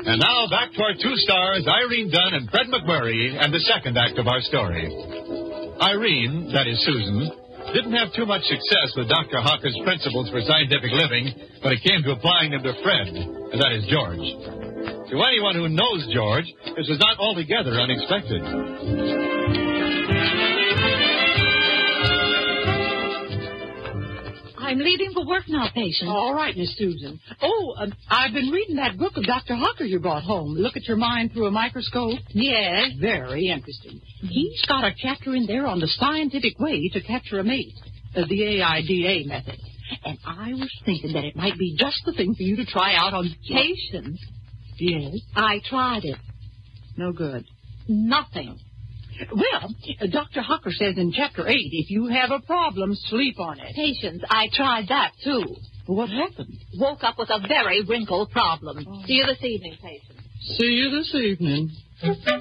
And now back to our two stars, Irene Dunn and Fred McMurray, and the second act of our story. Irene, that is Susan, didn't have too much success with Dr. Hawker's principles for scientific living, but it came to applying them to Fred, and that is George. To anyone who knows George, this was not altogether unexpected. I'm leaving for work now, patient. All right, Miss Susan. I've been reading that book of Dr. Hawker you brought home. Look at your mind through a microscope. Yes. Very interesting. He's got a chapter in there on the scientific way to capture a mate, the AIDA method. And I was thinking that it might be just the thing for you to try out on Patience. Yes. I tried it. No good. Nothing. Well, Dr. Hawker says in Chapter 8, if you have a problem, sleep on it. Patience. I tried that, too. What happened? Woke up with a very wrinkled problem. See you this evening, Patience. See you this evening.